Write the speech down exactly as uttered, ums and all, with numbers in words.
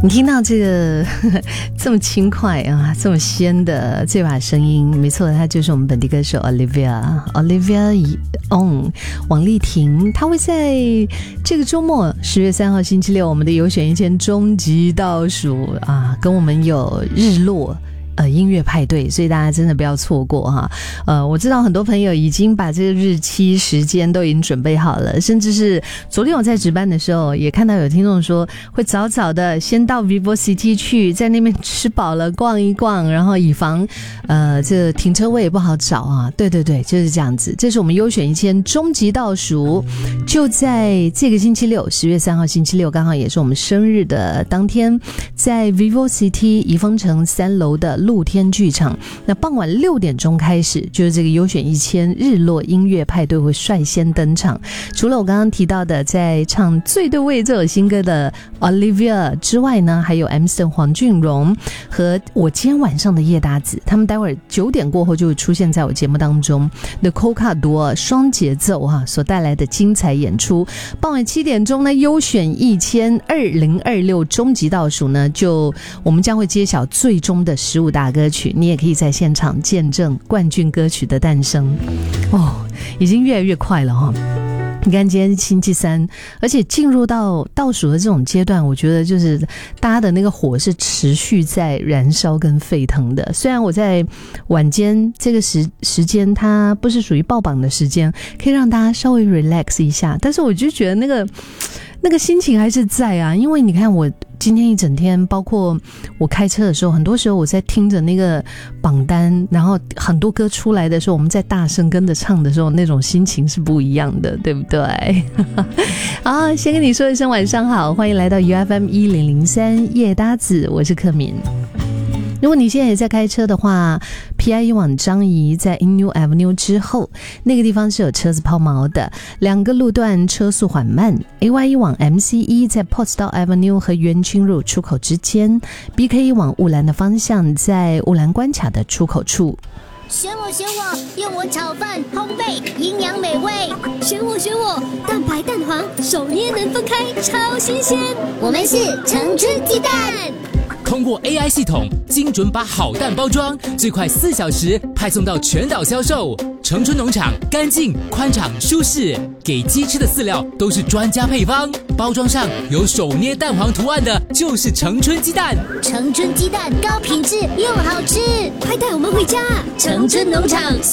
你听到这个呵呵这么轻快啊，这么仙的这把声音，没错，她就是我们本地歌手 Olivia Olivia On 王丽婷。她会在这个周末十月三号星期六，我们的有选一千终极倒数啊，跟我们有日落呃，音乐派对，所以大家真的不要错过哈。呃，我知道很多朋友已经把这个日期、时间都已经准备好了，甚至是昨天我在值班的时候，也看到有听众说会早早的先到 Vivo City 去，在那边吃饱了逛一逛，然后以防呃这停车位也不好找啊。对对对，就是这样子。这是我们优选一千终极倒数，就在这个星期六，十月三号星期六，刚好也是我们生日的当天，在 Vivo City 怡丰城三楼的露天剧场，那傍晚六点钟开始，就是这个优选一千日落音乐派对会率先登场。除了我刚刚提到的在唱《醉对味》这首新歌的 Olivia 之外呢，还有 Emerson 黄俊荣和我今天晚上的叶达子，他们待会儿九点过后就会出现在我节目当中。The Coca 多双节奏哈、啊、所带来的精彩演出。傍晚七点钟呢，优选一千二零二六终极倒数呢，就我们将会揭晓最终的十五大歌曲，你也可以在现场见证冠军歌曲的诞生。哦，已经越来越快了哈、哦。你看今天是星期三，而且进入到倒数的这种阶段，我觉得就是大家的那个火是持续在燃烧跟沸腾的。虽然我在晚间这个时时间它不是属于爆榜的时间，可以让大家稍微 relax 一下，但是我就觉得那个那个心情还是在啊。因为你看我今天一整天，包括我开车的时候，很多时候我在听着那个榜单，然后很多歌出来的时候，我们在大声跟着唱的时候，那种心情是不一样的，对不对？好，先跟你说一声晚上好，欢迎来到 U F M 一零零三夜搭子，我是克敏。如果你现在也在开车的话， P I E 往张仪在 Inu Avenue 之后，那个地方是有车子抛锚的，两个路段车速缓慢。 A Y E 往 M C E 在 Portsdale Avenue 和元清路出口之间， B K E 往雾兰的方向在雾兰关卡的出口处。 选我选我，用我炒饭烘焙，营养美味。选我选我，蛋白蛋黄，手捏能分开，超新鲜。我们是成春鸡蛋。 通过 A I 系统，精准把好蛋包装，最快四小时派送到全岛销售。成春农场干净、宽敞、舒适，给鸡吃的饲料都是专家配方，包装上有手捏蛋黄图案的就是成春鸡蛋。 成春鸡蛋高品质又好吃，快带我们回家！成春农场。